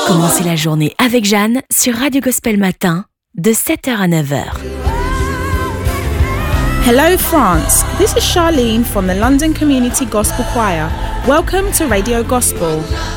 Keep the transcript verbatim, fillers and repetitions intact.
Commencez la journée avec Jeanne sur Radio Gospel Matin de sept heures à neuf heures. Hello France, this is Charlene from the London Community Gospel Choir. Welcome to Radio Gospel.